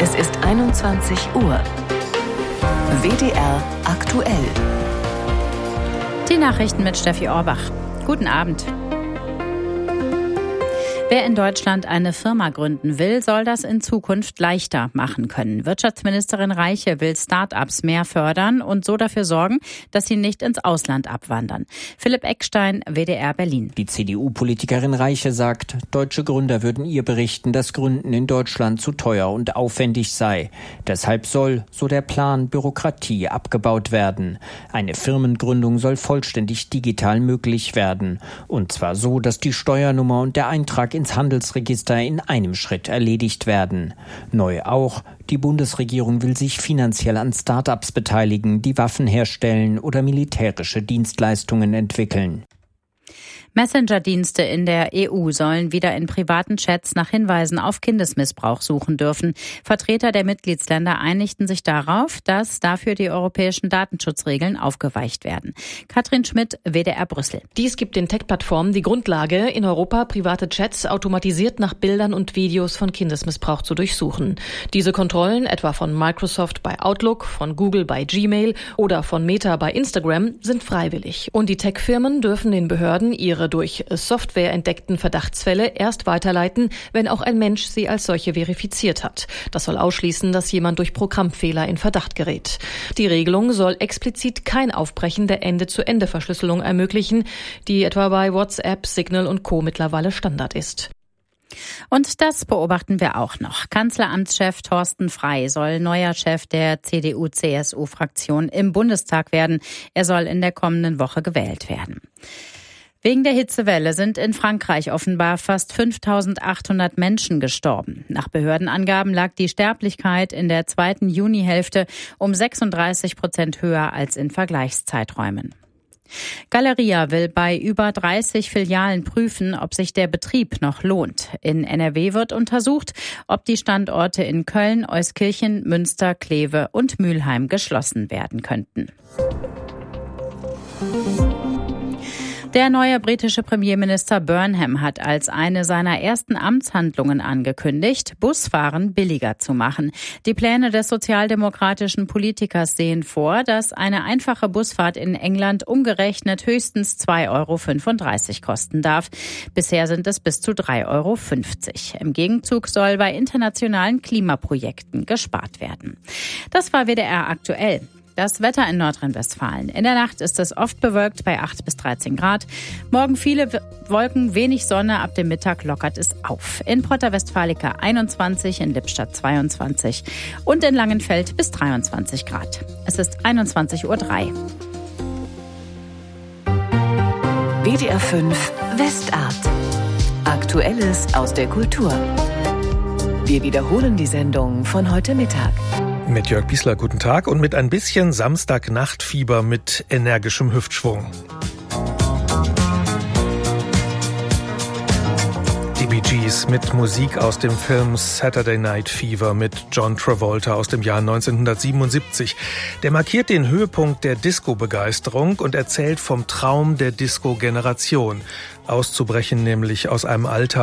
Es ist 21 Uhr. WDR aktuell. Die Nachrichten mit Steffi Orbach. Guten Abend. Wer in Deutschland eine Firma gründen will, soll das in Zukunft leichter machen können. Wirtschaftsministerin Reiche will Start-ups mehr fördern und so dafür sorgen, dass sie nicht ins Ausland abwandern. Philipp Eckstein, WDR Berlin. Die CDU-Politikerin Reiche sagt, deutsche Gründer würden ihr berichten, dass Gründen in Deutschland zu teuer und aufwendig sei. Deshalb soll, so der Plan, Bürokratie abgebaut werden. Eine Firmengründung soll vollständig digital möglich werden. Und zwar so, dass die Steuernummer und der Eintrag ins Handelsregister in einem Schritt erledigt werden. Neu auch, die Bundesregierung will sich finanziell an Start-ups beteiligen, die Waffen herstellen oder militärische Dienstleistungen entwickeln. Messenger-Dienste in der EU sollen wieder in privaten Chats nach Hinweisen auf Kindesmissbrauch suchen dürfen. Vertreter der Mitgliedsländer einigten sich darauf, dass dafür die europäischen Datenschutzregeln aufgeweicht werden. Katrin Schmidt, WDR Brüssel. Dies gibt den Tech-Plattformen die Grundlage, in Europa private Chats automatisiert nach Bildern und Videos von Kindesmissbrauch zu durchsuchen. Diese Kontrollen, etwa von Microsoft bei Outlook, von Google bei Gmail oder von Meta bei Instagram, sind freiwillig. Und die Tech-Firmen dürfen den Behörden ihre durch Software entdeckten Verdachtsfälle erst weiterleiten, wenn auch ein Mensch sie als solche verifiziert hat. Das soll ausschließen, dass jemand durch Programmfehler in Verdacht gerät. Die Regelung soll explizit kein Aufbrechen der Ende-zu-Ende-Verschlüsselung ermöglichen, die etwa bei WhatsApp, Signal und Co. mittlerweile Standard ist. Und das beobachten wir auch noch. Kanzleramtschef Thorsten Frey soll neuer Chef der CDU-CSU-Fraktion im Bundestag werden. Er soll in der kommenden Woche gewählt werden. Wegen der Hitzewelle sind in Frankreich offenbar fast 5.800 Menschen gestorben. Nach Behördenangaben lag die Sterblichkeit in der zweiten Junihälfte um 36% höher als in Vergleichszeiträumen. Galeria will bei über 30 Filialen prüfen, ob sich der Betrieb noch lohnt. In NRW wird untersucht, ob die Standorte in Köln, Euskirchen, Münster, Kleve und Mülheim geschlossen werden könnten. Der neue britische Premierminister Burnham hat als eine seiner ersten Amtshandlungen angekündigt, Busfahren billiger zu machen. Die Pläne des sozialdemokratischen Politikers sehen vor, dass eine einfache Busfahrt in England umgerechnet höchstens 2,35 € kosten darf. Bisher sind es bis zu 3,50 €. Im Gegenzug soll bei internationalen Klimaprojekten gespart werden. Das war WDR aktuell. Das Wetter in Nordrhein-Westfalen. In der Nacht ist es oft bewölkt bei 8 bis 13 Grad. Morgen viele Wolken, wenig Sonne. Ab dem Mittag lockert es auf. In Porta Westfalica 21, in Lippstadt 22 und in Langenfeld bis 23 Grad. Es ist 21:03 Uhr. WDR 5 Westart. Aktuelles aus der Kultur. Wir wiederholen die Sendung von heute Mittag. Mit Jörg Biesler, guten Tag, und mit ein bisschen Samstagnachtfieber mit energischem Hüftschwung. Die Bee Gees mit Musik aus dem Film Saturday Night Fever mit John Travolta aus dem Jahr 1977. Der markiert den Höhepunkt der Disco-Begeisterung und erzählt vom Traum der Disco-Generation. Auszubrechen nämlich aus einem Alltag,